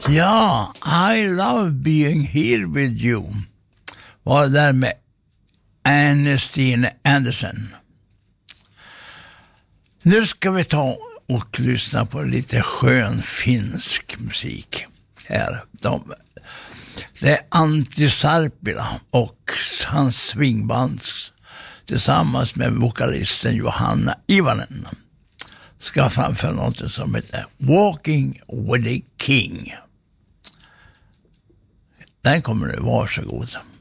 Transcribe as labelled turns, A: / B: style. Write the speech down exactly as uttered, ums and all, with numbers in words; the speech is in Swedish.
A: Ja, I love being here with you. Var det där med Ernestine Anderson. Nu ska vi ta och lyssna på lite skön finsk musik här. De, det är Antti Sarpila och hans swingband tillsammans med vokalisten Johanna Ivanen ska framföra något som heter Walking with the King. Den kommer nu, varsågod.